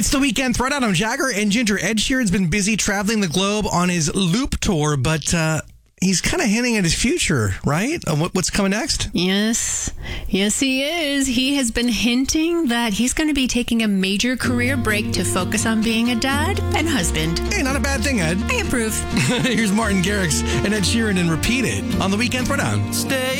It's the Weekend Throwdown. I'm Jagger and Ginger. Ed Sheeran's been busy traveling the globe on his Loop tour, but he's kind of hinting at his future, right? What's coming next? Yes, he is. He has been hinting that he's going to be taking a major career break to focus on being a dad and husband. Hey, not a bad thing, Ed. I approve. Here's Martin Garrix and Ed Sheeran and Repeat It on the Weekend Throwdown. Stay